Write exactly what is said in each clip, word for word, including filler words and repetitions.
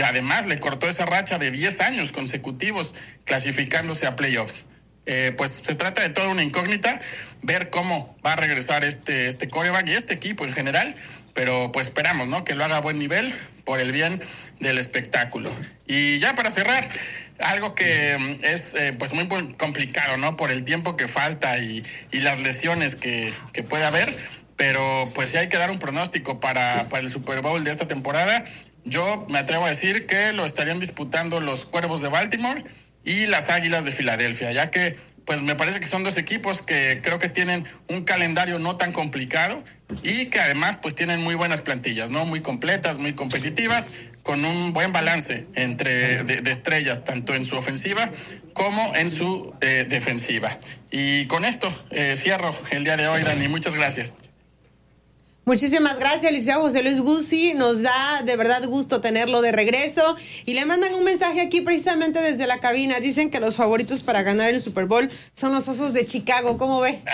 además le cortó esa racha de diez años consecutivos clasificándose a playoffs. Eh, pues se trata de toda una incógnita, ver cómo va a regresar este, este quarterback y este equipo en general, pero pues esperamos, ¿no?, que lo haga a buen nivel por el bien del espectáculo. Y ya para cerrar, algo que es eh, pues muy complicado, ¿no?, por el tiempo que falta y, y las lesiones que, que puede haber, pero pues si hay que dar un pronóstico para, para el Super Bowl de esta temporada, yo me atrevo a decir que lo estarían disputando los Cuervos de Baltimore y las Águilas de Filadelfia, ya que pues me parece que son dos equipos que creo que tienen un calendario no tan complicado y que además pues tienen muy buenas plantillas, ¿no?, muy completas, muy competitivas, con un buen balance entre de, de estrellas, tanto en su ofensiva como en su eh, defensiva. Y con esto eh, cierro el día de hoy, Dani. Muchas gracias. Muchísimas gracias, licenciado José Luis Guzzi. Nos da de verdad gusto tenerlo de regreso. Y le mandan un mensaje aquí precisamente desde la cabina. Dicen que los favoritos para ganar el Super Bowl son los Osos de Chicago. ¿Cómo ve?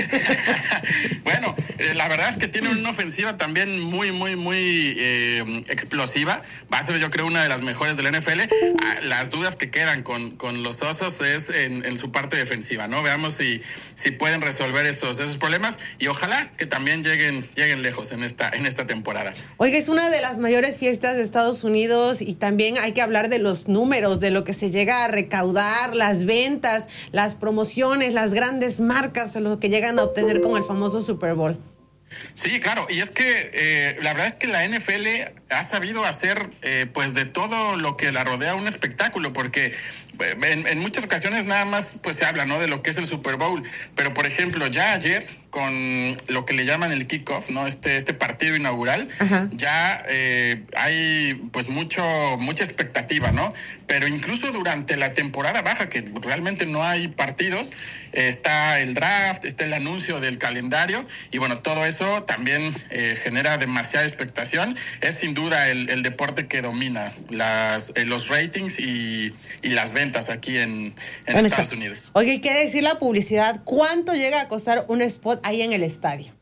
Bueno, eh, la verdad es que tienen una ofensiva también muy, muy, muy eh, explosiva. Va a ser, yo creo, una de las mejores del N F L. Ah, las dudas que quedan con, con los Osos es en, en su parte defensiva, ¿no? Veamos si, si pueden resolver esos, esos problemas y ojalá que también lleguen, lleguen lejos en esta, en esta temporada. Oiga, es una de las mayores fiestas de Estados Unidos y también hay que hablar de los números, de lo que se llega a recaudar, las ventas, las promociones, las grandes marcas, lo que llegan a obtener con el famoso Super Bowl. Sí, claro, y es que eh, la verdad es que la N F L ha sabido hacer eh, pues de todo lo que la rodea un espectáculo, porque en, en muchas ocasiones nada más pues se habla, ¿no?, de lo que es el Super Bowl, pero por ejemplo ya ayer con lo que le llaman el kickoff, ¿no?, este este partido inaugural, ajá, ya eh, hay pues mucho mucha expectativa, ¿no? Pero incluso durante la temporada baja, que realmente no hay partidos, eh, está el draft, está el anuncio del calendario y bueno, todo eso también eh, genera demasiada expectación. Es sin duda el, el deporte que domina las, eh, los ratings y, y las ventas aquí en, en bueno, Estados Unidos. Oye, ¿y qué decir la publicidad? ¿Cuánto llega a costar un spot ahí en el estadio?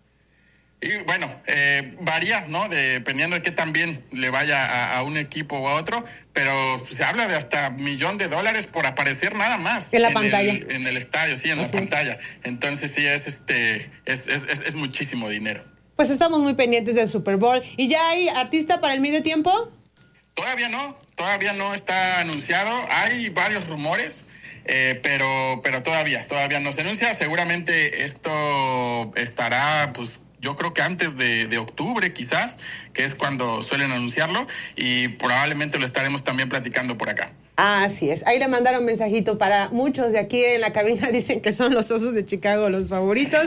Y bueno, eh, varía, ¿no?, dependiendo de qué tan bien le vaya a, a un equipo o a otro, pero se habla de hasta millón de dólares por aparecer nada más. En la en pantalla. El, en el estadio, sí, en Así la pantalla. Entonces sí, es, este, es, es, es, es muchísimo dinero. Pues estamos muy pendientes del Super Bowl. ¿Y ya hay artista para el medio tiempo? Todavía no, todavía no está anunciado. Hay varios rumores. Eh, pero pero todavía, todavía no se anuncia. Seguramente esto estará, pues, yo creo que antes de, de octubre quizás, que es cuando suelen anunciarlo, y probablemente lo estaremos también platicando por acá. Así es. Ahí le mandaron un mensajito para muchos de aquí en la cabina. Dicen que son los Osos de Chicago los favoritos.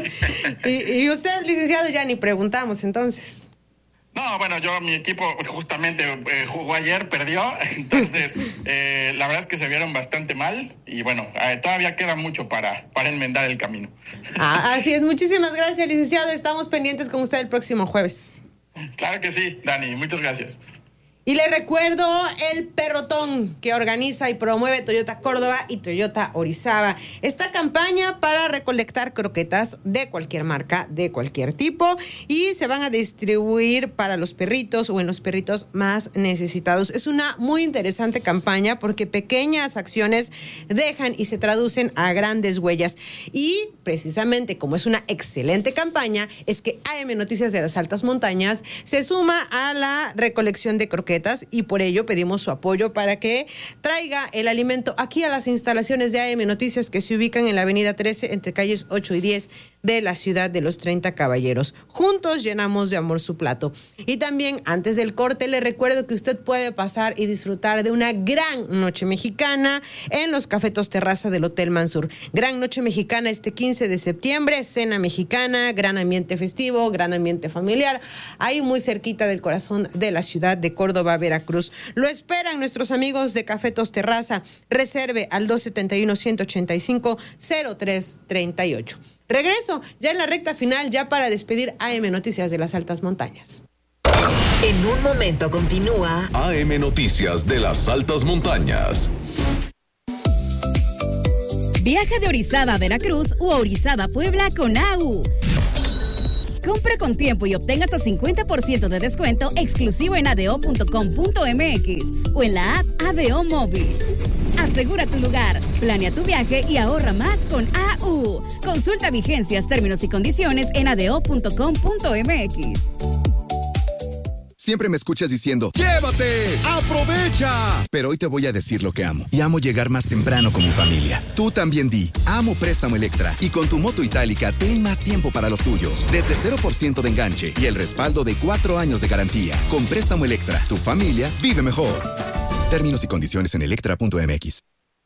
y, y usted, licenciado, ya ni preguntamos entonces. No, bueno, yo, mi equipo justamente eh, jugó ayer, perdió, entonces eh, la verdad es que se vieron bastante mal y bueno, eh, todavía queda mucho para, para enmendar el camino. Ah, así es, muchísimas gracias, licenciado, estamos pendientes con usted el próximo jueves. Claro que sí, Dani, muchas gracias. Y le recuerdo el perrotón que organiza y promueve Toyota Córdoba y Toyota Orizaba. Esta campaña para recolectar croquetas de cualquier marca, de cualquier tipo, y se van a distribuir para los perritos o en los perritos más necesitados. Es una muy interesante campaña porque pequeñas acciones dejan y se traducen a grandes huellas. Y precisamente como es una excelente campaña, es que A M Noticias de las Altas Montañas se suma a la recolección de croquetas y por ello pedimos su apoyo para que traiga el alimento aquí a las instalaciones de A M Noticias que se ubican en la avenida trece entre calles ocho y diez de la ciudad de los treinta Caballeros. Juntos llenamos de amor su plato. Y también antes del corte le recuerdo que usted puede pasar y disfrutar de una gran noche mexicana en los Cafetos Terraza del Hotel Mansur. Gran noche mexicana este quince de septiembre, cena mexicana, gran ambiente festivo, gran ambiente familiar, ahí muy cerquita del corazón de la ciudad de Córdoba, Veracruz. Lo esperan nuestros amigos de Cafetos Terraza. Reserve al dos siete uno, uno ocho cinco, cero tres tres ocho. Regreso ya en la recta final, ya para despedir A M Noticias de las Altas Montañas. En un momento continúa A M Noticias de las Altas Montañas. Viaja de Orizaba a Veracruz u Orizaba a Puebla con A U. Compra con tiempo y obtenga hasta cincuenta por ciento de descuento exclusivo en adeo punto com punto eme equis o en la app Adeo Móvil. Asegura tu lugar, planea tu viaje y ahorra más con A U. Consulta vigencias, términos y condiciones en adeo punto com punto eme equis. Siempre me escuchas diciendo, ¡llévate! ¡Aprovecha! Pero hoy te voy a decir lo que amo. Y amo llegar más temprano con mi familia. Tú también di, amo Préstamo Electra. Y con tu moto itálica, ten más tiempo para los tuyos. Desde cero por ciento de enganche y el respaldo de cuatro años de garantía. Con Préstamo Electra, tu familia vive mejor. Términos y condiciones en electra punto eme equis.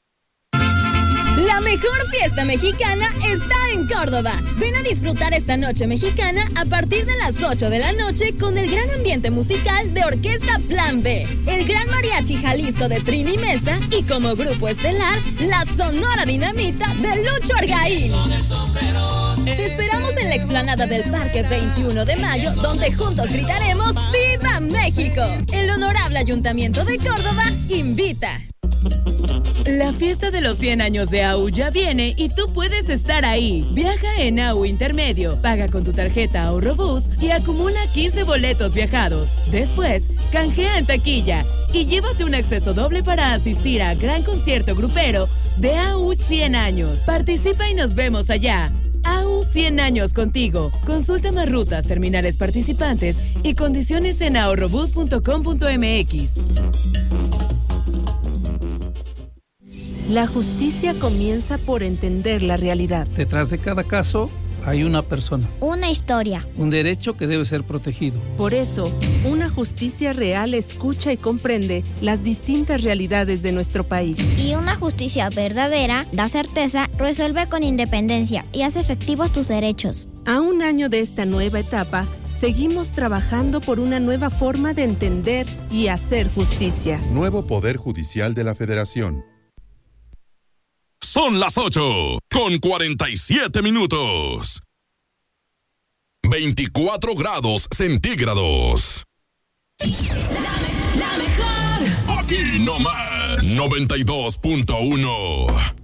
La mejor fiesta mexicana está en Córdoba. Ven a disfrutar esta noche mexicana a partir de las ocho de la noche con el gran ambiente musical de Orquesta Plan B, el Gran Mariachi Jalisco de Trini Mesa y como grupo estelar, la Sonora Dinamita de Lucho Argaín. Te esperamos en la explanada del Parque veintiuno de mayo, donde juntos gritaremos ¡Viva México! El Honorable Ayuntamiento de Córdoba invita. La fiesta de los cien años de A U ya viene y tú puedes estar ahí. Viaja en A U Intermedio, paga con tu tarjeta Ahorrobús y acumula quince boletos viajados. Después, canjea en taquilla y llévate un acceso doble para asistir a gran concierto grupero de A U cien años. Participa y nos vemos allá. A U cien años contigo. Consulta más rutas, terminales participantes y condiciones en ahorrobús punto com punto eme equis. La justicia comienza por entender la realidad. Detrás de cada caso hay una persona. Una historia. Un derecho que debe ser protegido. Por eso, una justicia real escucha y comprende las distintas realidades de nuestro país. Y una justicia verdadera da certeza, resuelve con independencia y hace efectivos tus derechos. A un año de esta nueva etapa, seguimos trabajando por una nueva forma de entender y hacer justicia. Nuevo Poder Judicial de la Federación. Son las ocho con cuarenta y siete minutos. veinticuatro grados centígrados. La, la mejor. Aquí nomás. noventa y dos punto uno.